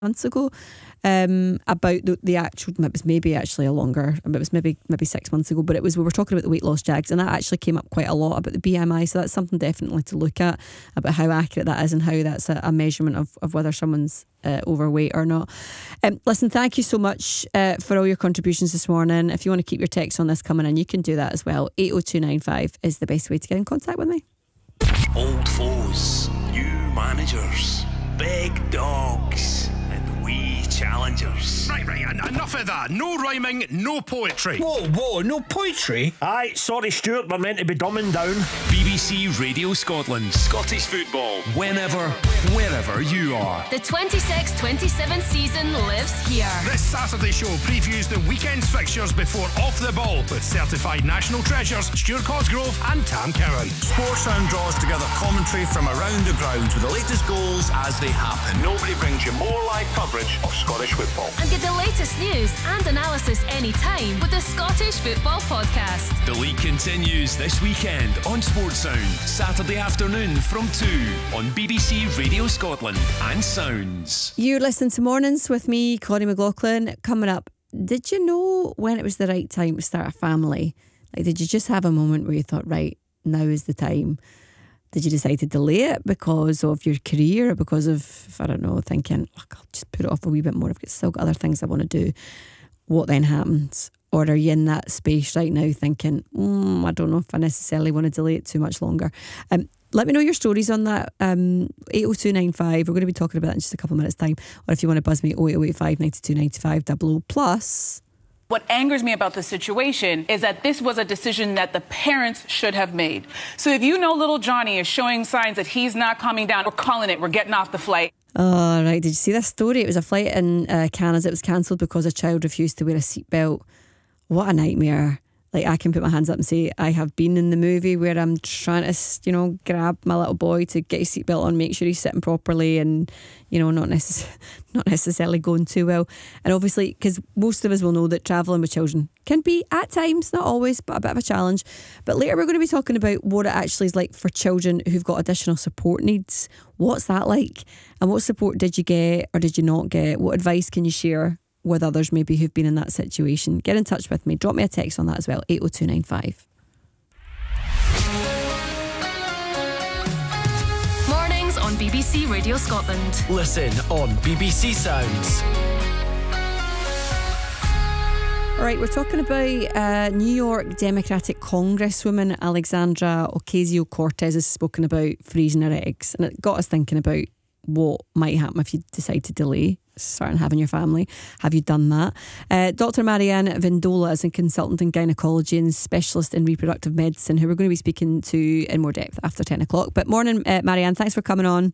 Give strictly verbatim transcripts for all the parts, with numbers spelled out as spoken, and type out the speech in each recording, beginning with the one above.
months ago um, about the, the actual, it was maybe actually a longer, it was maybe maybe six months ago, but it was, we were talking about the weight loss jags, and that actually came up quite a lot about the B M I, so that's something definitely to look at, about how accurate that is and how that's a, a measurement of, of whether someone's uh, overweight or not. Um, listen, thank you so much uh, for all your contributions this morning. If you want to keep your texts on this coming in, you can do that as well. eight oh two nine five is the best way to get in contact with me. Old foes, new managers, big dogs, and wee challengers. Right, right, en- enough of that. No rhyming, no poetry. Whoa, whoa, no poetry? Aye, sorry Stuart, we're meant to be dumbing down. B B C Radio Scotland. Scottish football. Whenever, wherever you are. The twenty-six twenty-seven season lives here. This Saturday show previews the weekend's fixtures before Off the Ball with certified national treasures Stuart Cosgrove and Tam Cowan. Sportsound draws together commentary from around the grounds with the latest goals as they happen. Nobody brings you more live coverage of Scottish football. And get the latest news and analysis anytime with the Scottish Football Podcast. The league continues this weekend on Sportsound, Saturday afternoon from two on B B C Radio Scotland and Sounds. You're listening to Mornings with me, Connie McLaughlin. Coming up, did you know when it was the right time to start a family? Like, did you just have a moment where you thought, right, now is the time? Did you decide to delay it because of your career or because of, I don't know, thinking, look, I'll just put it off a wee bit more. I've got still got other things I want to do. What then happens? Or are you in that space right now thinking, mm, I don't know if I necessarily want to delay it too much longer? Um, let me know your stories on that. Um, eight oh two nine five. We're going to be talking about that in just a couple of minutes' time. Or if you want to buzz me, oh eight oh eight five, nine two nine five, double O. Plus... What angers me about the situation is that this was a decision that the parents should have made. So if you know little Johnny is showing signs that he's not calming down, we're calling it, we're getting off the flight. Oh, right. Did you see this story? It was a flight in uh, Canada. It was cancelled because a child refused to wear a seatbelt. What a nightmare. Like, I can put my hands up and say I have been in the movie where I'm trying to, you know, grab my little boy to get his seatbelt on, make sure he's sitting properly and, you know, not, necess- not necessarily going too well. And obviously, because most of us will know that travelling with children can be, at times, not always, but a bit of a challenge. But later we're going to be talking about what it actually is like for children who've got additional support needs. What's that like? And what support did you get or did you not get? What advice can you share with others maybe who've been in that situation? Get in touch with me. Drop me a text on that as well, eight oh two nine five. Mornings on B B C Radio Scotland. Listen on B B C Sounds. All right, we're talking about uh, New York Democratic Congresswoman Alexandra Ocasio-Cortez has spoken about freezing her eggs, and it got us thinking about what might happen if you decide to delay starting having your family. Have you done that? Uh, Doctor Marianne Vindola is a consultant in gynecology and specialist in reproductive medicine, who we're going to be speaking to in more depth after ten o'clock. But morning, uh, Marianne, thanks for coming on.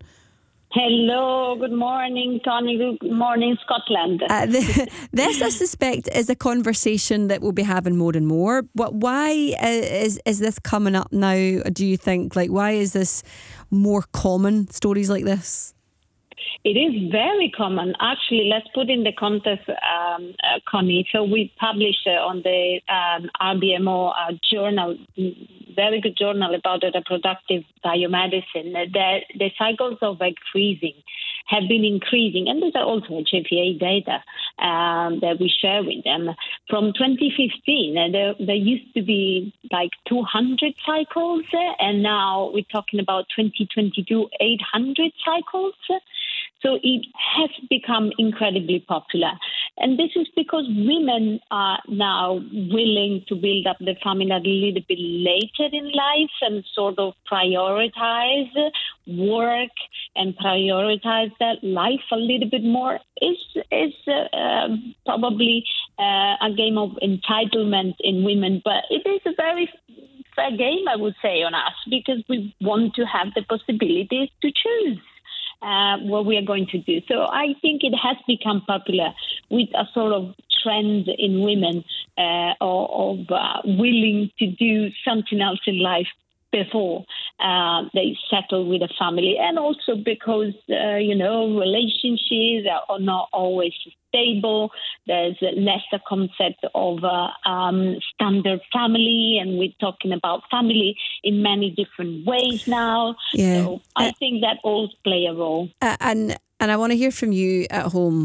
Hello, good morning, Tony. Good morning, Scotland. Uh, the, this, I suspect, is a conversation that we'll be having more and more. But why is is this coming up now? Do you think? Like, why is this more common? Stories like this. It is very common. Actually, let's put in the context, um, uh, Connie. So we published uh, on the um, R B M O uh, journal, very good journal about the reproductive biomedicine, that the cycles of egg freezing have been increasing. And these are also H F E A data um, that we share with them. From twenty fifteen, uh, there, there used to be like two hundred cycles, uh, and now we're talking about twenty twenty-two, eight hundred cycles. So it has become incredibly popular. And this is because women are now willing to build up the family a little bit later in life and sort of prioritize work and prioritize that life a little bit more. Is is uh, uh, probably uh, a game of entitlement in women, but it is a very fair game, I would say, on us, because we want to have the possibilities to choose Uh, what we are going to do. So I think it has become popular with a sort of trend in women uh, of, of uh, willing to do something else in life before uh, they settle with a family. And also because, uh, you know, relationships are not always stable. There's less a concept of uh, um, standard family, and we're talking about family in many different ways now. Yeah. So I uh, think that all play a role. Uh, and and I want to hear from you at home.